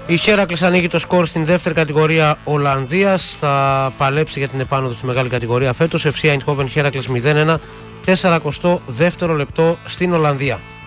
Η Χέρακλες ανοίγει το σκορ στην δεύτερη κατηγορία Ολλανδίας. Θα παλέψει για την επάνωδο στη μεγάλη κατηγορία φέτος. FC Eindhoven Χέρακλες 0-1, 42ο λεπτό στην Ολλανδία.